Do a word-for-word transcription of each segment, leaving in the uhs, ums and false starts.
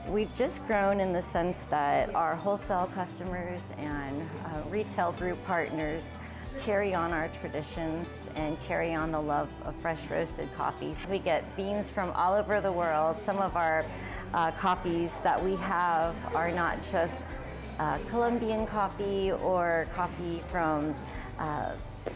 We've just grown in the sense that our wholesale customers and uh, retail group partners carry on our traditions and carry on the love of fresh roasted coffees. We get beans from all over the world. Some of our uh, coffees that we have are not just uh, Colombian coffee or coffee from, uh,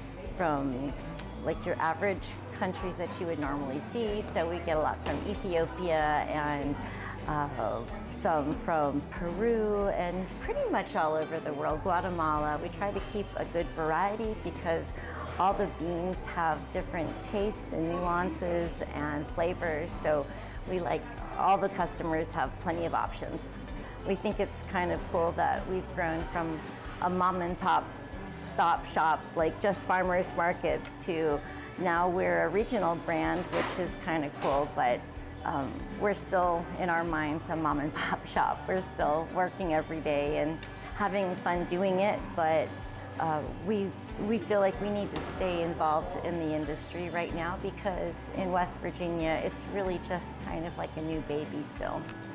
from like your average countries that you would normally see. So we get a lot from Ethiopia and Uh, some from Peru and pretty much all over the world, Guatemala. We try to keep a good variety because all the beans have different tastes and nuances and flavors, so we like all the customers have plenty of options. We think it's kind of cool that we've grown from a mom and pop stop shop, like just farmers markets, to now we're a regional brand, which is kind of cool, but Um, we're still, in our minds, a mom and pop shop. We're still working every day and having fun doing it, but uh, we, we feel like we need to stay involved in the industry right now because in West Virginia, it's really just kind of like a new baby still.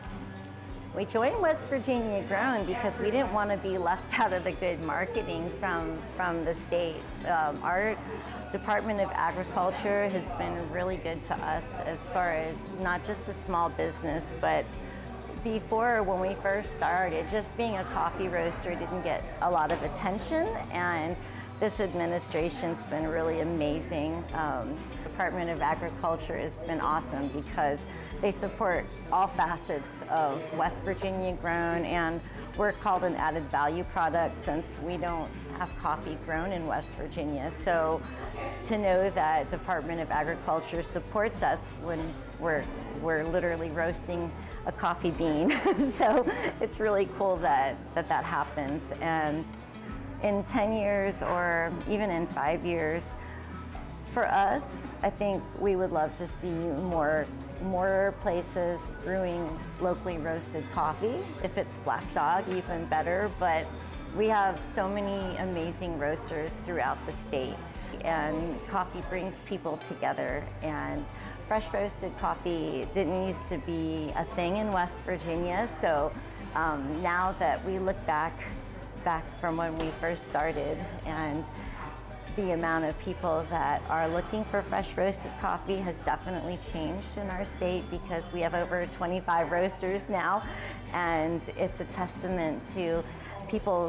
We joined West Virginia Grown because we didn't want to be left out of the good marketing from, from the state. Um, our Department of Agriculture has been really good to us as far as not just a small business, but before when we first started, just being a coffee roaster didn't get a lot of attention, and this administration's been really amazing. Um, Department of Agriculture has been awesome because they support all facets of West Virginia Grown, and we're called an added value product since we don't have coffee grown in West Virginia. So to know that Department of Agriculture supports us when we're, we're literally roasting a coffee bean. So it's really cool that, that that happens. And in ten years or even in five years, for us, I think we would love to see more more places brewing locally roasted coffee. If it's Black Dog, even better, but we have so many amazing roasters throughout the state, and coffee brings people together, and fresh roasted coffee didn't used to be a thing in West Virginia, so um, now that we look back back from when we first started and the amount of people that are looking for fresh roasted coffee has definitely changed in our state because we have over twenty-five roasters now, and it's a testament to people's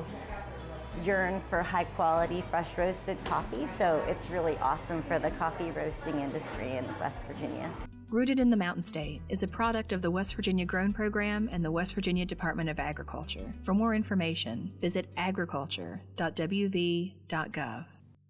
yearn for high quality fresh roasted coffee. So it's really awesome for the coffee roasting industry in West Virginia. Rooted in the Mountain State is a product of the West Virginia Grown Program and the West Virginia Department of Agriculture. For more information, visit agriculture dot w v dot gov.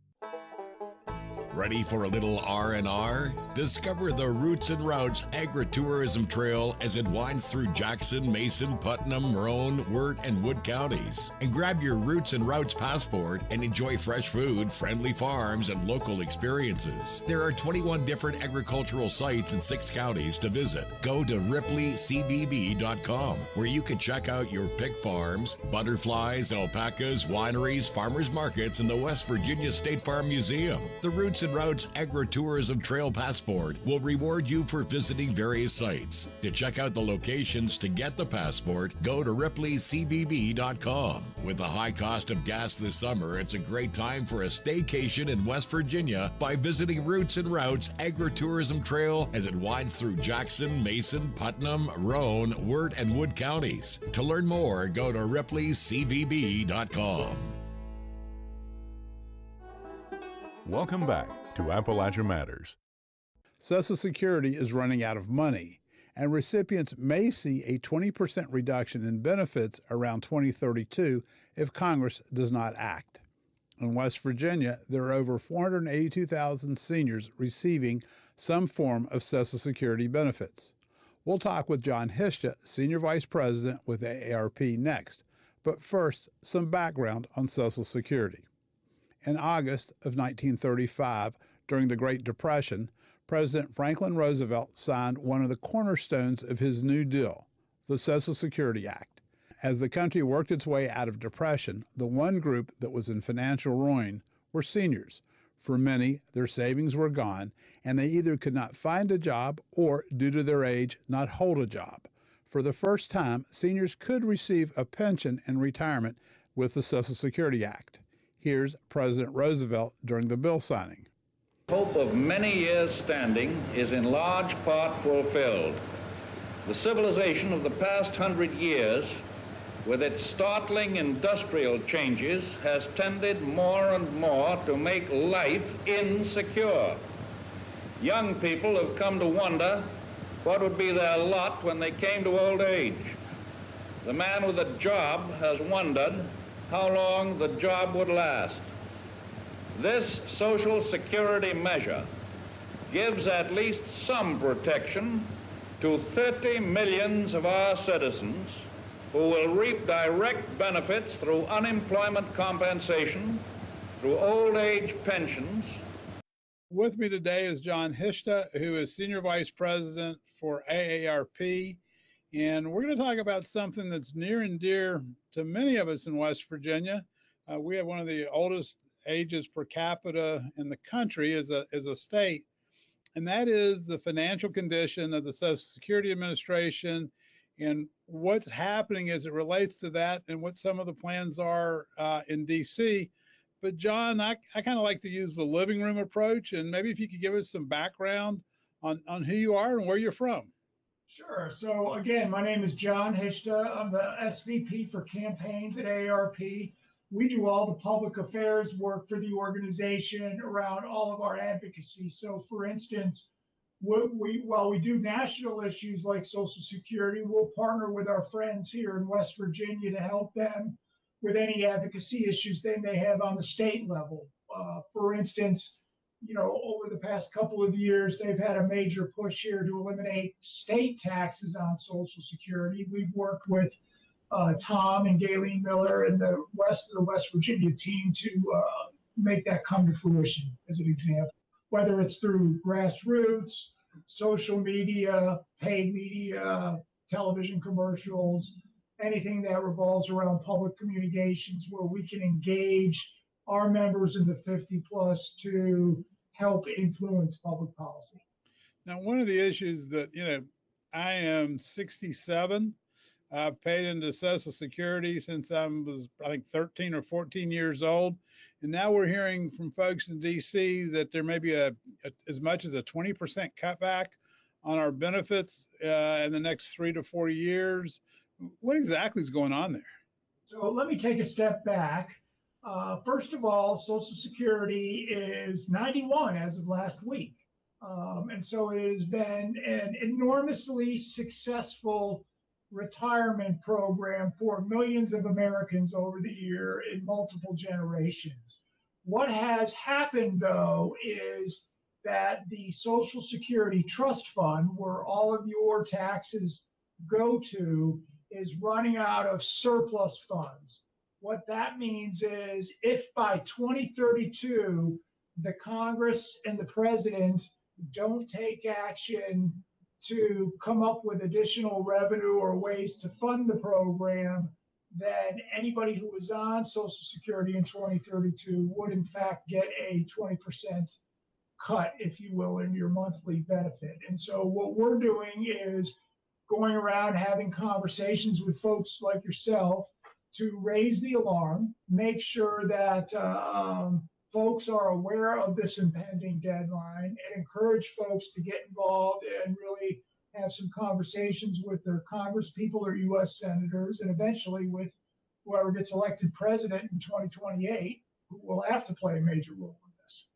Ready for a little R and R? Discover the Roots and Routes Agritourism Trail as it winds through Jackson, Mason, Putnam, Roane, Wirt, and Wood counties. And grab your Roots and Routes passport and enjoy fresh food, friendly farms, and local experiences. There are twenty-one different agricultural sites in six counties to visit. Go to ripley c v b dot com where you can check out your pig farms, butterflies, alpacas, wineries, farmers markets, and the West Virginia State Farm Museum. The Roots and Routes Agritourism Trail Passport will reward you for visiting various sites. To check out the locations to get the passport, go to ripley c v b dot com. With the high cost of gas this summer, it's a great time for a staycation in West Virginia by visiting Roots and Routes Agritourism Trail as it winds through Jackson, Mason, Putnam, Roane, Wirt, and Wood counties. To learn more, go to ripley c v b dot com. Welcome back to Appalachia Matters. Social Security is running out of money, and recipients may see a twenty percent reduction in benefits around twenty thirty-two if Congress does not act. In West Virginia, there are over four hundred eighty-two thousand seniors receiving some form of Social Security benefits. We'll talk with John Hishta, Senior Vice President with A A R P, next. But first, some background on Social Security. In August of nineteen thirty-five, during the Great Depression, President Franklin Roosevelt signed one of the cornerstones of his New Deal, the Social Security Act. As the country worked its way out of depression, the one group that was in financial ruin were seniors. For many, their savings were gone, and they either could not find a job or, due to their age, not hold a job. For the first time, seniors could receive a pension in retirement with the Social Security Act. Here's President Roosevelt during the bill signing. Hope of many years' standing is in large part fulfilled. The civilization of the past hundred years, with its startling industrial changes, has tended more and more to make life insecure. Young people have come to wonder what would be their lot when they came to old age. The man with a job has wondered how long the job would last. This Social Security measure gives at least some protection to thirty millions of our citizens who will reap direct benefits through unemployment compensation, through old age pensions. With me today is John Hishta, who is Senior Vice President for A A R P, and we're going to talk about something that's near and dear to many of us in West Virginia. Uh, we have one of the oldest ages per capita in the country as a, as a state, and that is the financial condition of the Social Security Administration and what's happening as it relates to that and what some of the plans are uh, in D C. But John, I, I kind of like to use the living room approach, and maybe if you could give us some background on, on who you are and where you're from. Sure. So again, my name is John Hishta. I'm the S V P for campaigns at A A R P. We do all the public affairs work for the organization around all of our advocacy. So for instance, we, we, while we do national issues like Social Security, we'll partner with our friends here in West Virginia to help them with any advocacy issues they may have on the state level. Uh, for instance, you know, over the past couple of years, they've had a major push here to eliminate state taxes on Social Security. We've worked with uh, Tom and Galen Miller and the rest of the West Virginia team to uh, make that come to fruition, as an example, whether it's through grassroots, social media, paid media, television commercials, anything that revolves around public communications where we can engage our members in the fifty plus to help influence public policy. Now, one of the issues that, you know, I am sixty-seven. I've paid into Social Security since I was, I think, thirteen or fourteen years old. And now we're hearing from folks in D C that there may be a, a as much as a twenty percent cutback on our benefits uh, in the next three to four years. What exactly is going on there? So let me take a step back. Uh, first of all, Social Security is ninety-one as of last week. Um, and so it has been an enormously successful retirement program for millions of Americans over the year in multiple generations. What has happened, though, is that the Social Security Trust Fund, where all of your taxes go to, is running out of surplus funds. What that means is if by twenty thirty-two, the Congress and the president don't take action to come up with additional revenue or ways to fund the program, then anybody who was on Social Security in twenty thirty-two would in fact get a twenty percent cut, if you will, in your monthly benefit. And so what we're doing is going around having conversations with folks like yourself to raise the alarm, make sure that uh, um, folks are aware of this impending deadline, and encourage folks to get involved and really have some conversations with their Congress people or U S senators, and eventually with whoever gets elected president in twenty twenty-eight, who will have to play a major role in this.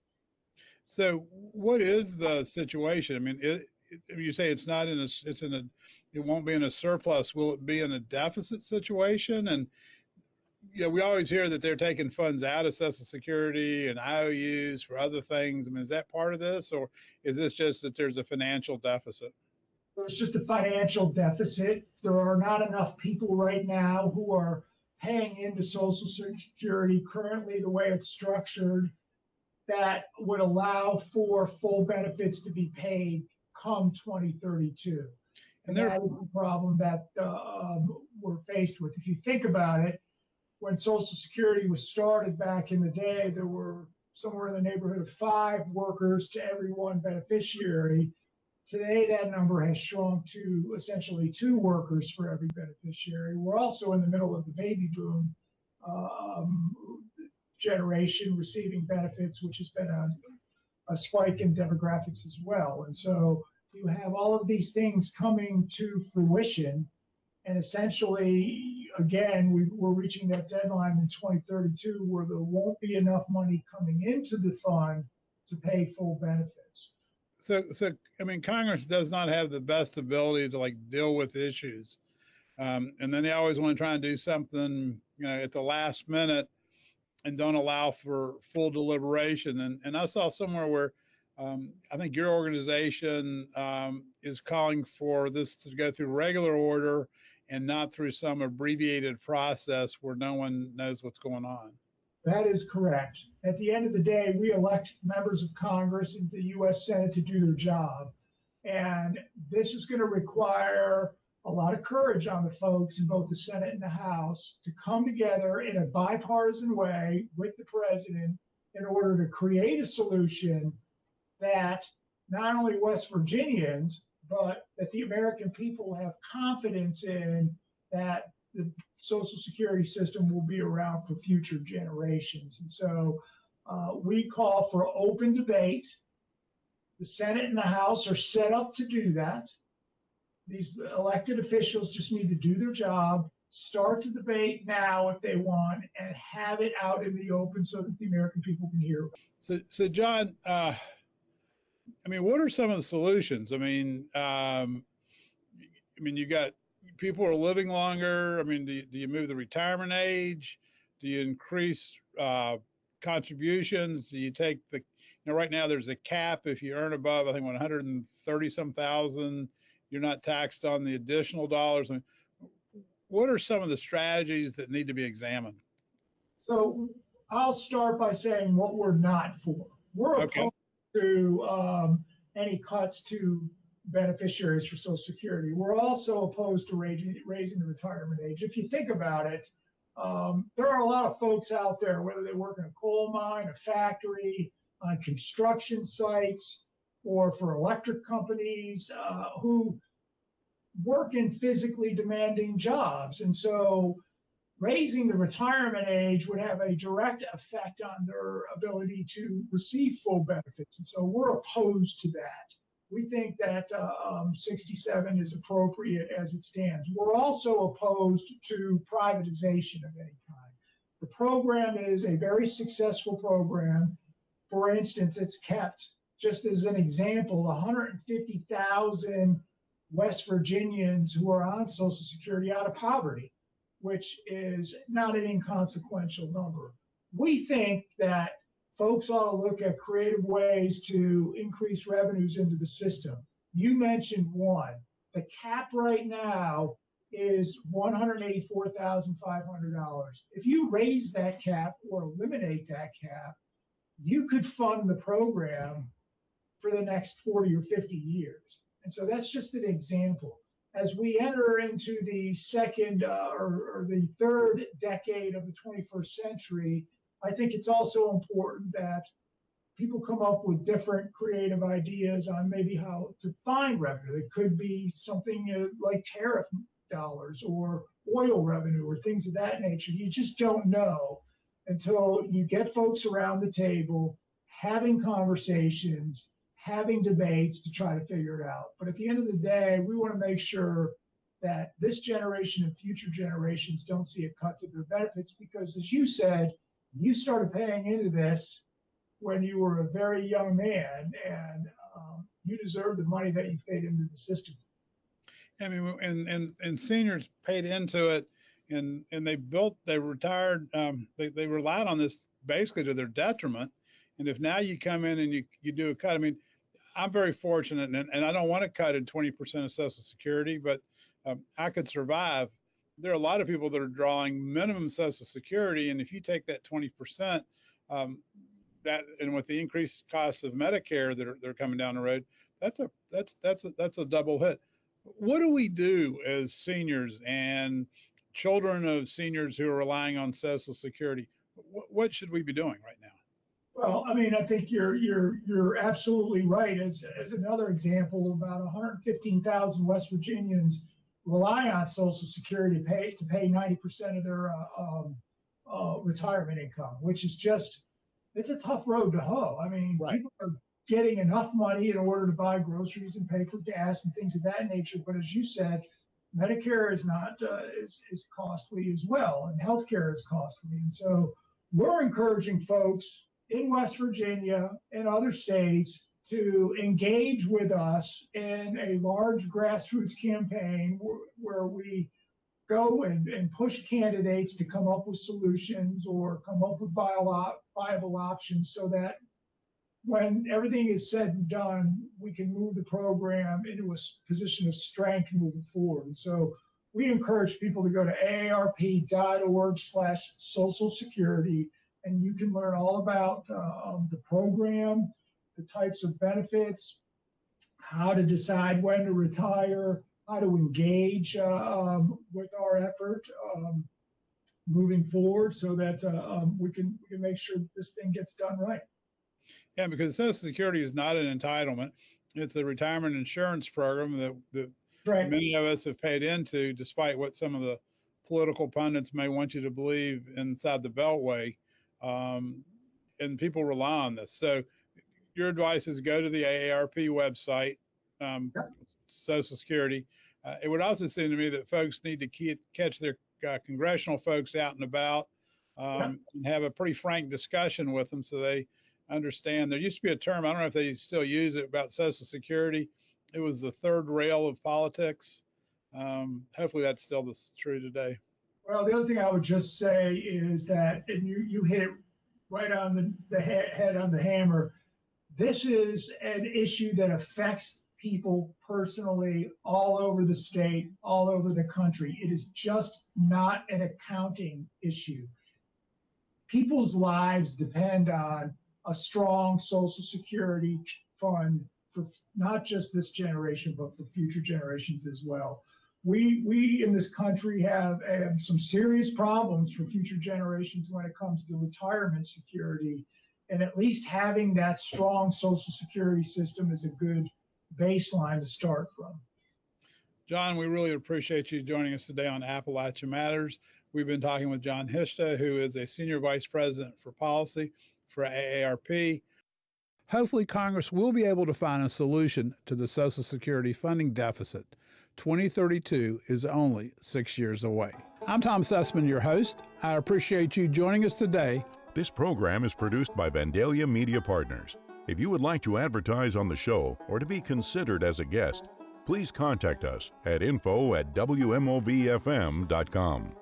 So what is the situation? I mean, it, it, you say it's not in a, it's in a, it won't be in a surplus. Will it be in a deficit situation? And you know, we always hear that they're taking funds out of Social Security and I O Us for other things. I mean, is that part of this, or is this just that there's a financial deficit? There's just a financial deficit. There are not enough people right now who are paying into Social Security currently the way it's structured that would allow for full benefits to be paid come twenty thirty-two. And, and that is the problem that uh, um, we're faced with. If you think about it, when Social Security was started back in the day, there were somewhere in the neighborhood of five workers to every one beneficiary. Today, that number has shrunk to essentially two workers for every beneficiary. We're also in the middle of the baby boom um, generation receiving benefits, which has been a, a spike in demographics as well. And so you have all of these things coming to fruition. And essentially, again, we, we're reaching that deadline in twenty thirty-two where there won't be enough money coming into the fund to pay full benefits. So, so I mean, Congress does not have the best ability to like deal with issues, um, and then they always want to try and do something, you know, at the last minute, and don't allow for full deliberation. And and I saw somewhere where um, I think your organization um, is calling for this to go through regular order and not through some abbreviated process where no one knows what's going on. That is correct. At the end of the day, we elect members of Congress and the U S Senate to do their job. And this is going to require a lot of courage on the folks in both the Senate and the House to come together in a bipartisan way with the president in order to create a solution that not only West Virginians, but that the American people have confidence in, that the Social Security system will be around for future generations. And so uh, we call for open debate. The Senate and the House are set up to do that. These elected officials just need to do their job, start the debate now if they want, and have it out in the open so that the American people can hear it. So, so John, uh, I mean, what are some of the solutions? I mean, um, I mean, you got people are living longer. I mean, do you, do you move the retirement age? Do you increase uh, contributions? Do you take the, you know, right now there's a cap if you earn above, I think, one hundred thirty some thousand, you're not taxed on the additional dollars. I mean, what are some of the strategies that need to be examined? So I'll start by saying what we're not for. We're Okay. opposed to um, any cuts to beneficiaries for Social Security. We're also opposed to raising, raising the retirement age. If you think about it, um, there are a lot of folks out there, whether they work in a coal mine, a factory, on construction sites, or for electric companies, uh, who work in physically demanding jobs. And so raising the retirement age would have a direct effect on their ability to receive full benefits. And so we're opposed to that. We think that uh, um, sixty-seven is appropriate as it stands. We're also opposed to privatization of any kind. The program is a very successful program. For instance, it's kept, just as an example, one hundred fifty thousand West Virginians who are on Social Security out of poverty, which is not an inconsequential number. We think that folks ought to look at creative ways to increase revenues into the system. You mentioned one. The cap right now is one hundred eighty-four thousand five hundred dollars. If you raise that cap or eliminate that cap, you could fund the program for the next forty or fifty years. And so that's just an example. As we enter into the second uh, or, or the third decade of the twenty-first century, I think it's also important that people come up with different creative ideas on maybe how to find revenue. It could be something uh, like tariff dollars or oil revenue or things of that nature. You just don't know until you get folks around the table having conversations, having debates to try to figure it out. But at the end of the day, we want to make sure that this generation and future generations don't see a cut to their benefits because, as you said, you started paying into this when you were a very young man, and um, you deserve the money that you paid into the system. I mean, and and and seniors paid into it, and and they built, they retired, um, they they relied on this basically to their detriment. And if now you come in and you you do a cut, I mean, I'm very fortunate, and and I don't want to cut in twenty percent of Social Security, but um, I could survive. There are a lot of people that are drawing minimum Social Security, and if you take that twenty percent, um, that and with the increased costs of Medicare that are they're coming down the road, that's a that's that's a, that's a double hit. What do we do as seniors and children of seniors who are relying on Social Security? What, what should we be doing right now? Well, I mean, I think you're you're you're absolutely right. As as another example, about one hundred fifteen thousand West Virginians rely on Social Security to pay to pay ninety percent of their uh, um, uh, retirement income, which is just it's a tough road to hoe. I mean, Right. people are getting enough money in order to buy groceries and pay for gas and things of that nature. But as you said, Medicare is not uh, is is costly as well, and healthcare is costly, and so we're encouraging folks in West Virginia and other states to engage with us in a large grassroots campaign where, where we go and, and push candidates to come up with solutions or come up with viable, viable options so that when everything is said and done, we can move the program into a position of strength moving forward. And so we encourage people to go to A A R P dot org slash social security, and you can learn all about uh, um, the program, the types of benefits, how to decide when to retire, how to engage uh, um, with our effort um, moving forward so that uh, um, we can we can make sure that this thing gets done right. Yeah, because Social Security is not an entitlement. It's a retirement insurance program that, that Right. many of us have paid into, despite what some of the political pundits may want you to believe inside the Beltway. Um, and people rely on this. So your advice is go to the A A R P website, um, Yep. Social Security. Uh, it would also seem to me that folks need to keep, catch their uh, congressional folks out and about um, Yep. and have a pretty frank discussion with them so they understand. There used to be a term, I don't know if they still use it, about Social Security. It was the third rail of politics. Um, hopefully that's still the, true today. Well, the other thing I would just say is that, and you, you hit it right on the, the head on the hammer, this is an issue that affects people personally all over the state, all over the country. It is just not an accounting issue. People's lives depend on a strong Social Security fund for not just this generation, but for future generations as well. We we in this country have um, some serious problems for future generations when it comes to retirement security, and at least having that strong Social Security system is a good baseline to start from. John, we really appreciate you joining us today on Appalachia Matters. We've been talking with John Hishta, who is a Senior Vice President for Policy for A A R P. Hopefully, Congress will be able to find a solution to the Social Security funding deficit. twenty thirty-two is only six years away. I'm Tom Sussman, your host. I appreciate you joining us today. This program is produced by Vandalia Media Partners. If you would like to advertise on the show or to be considered as a guest, please contact us at info at W M O V F M dot com.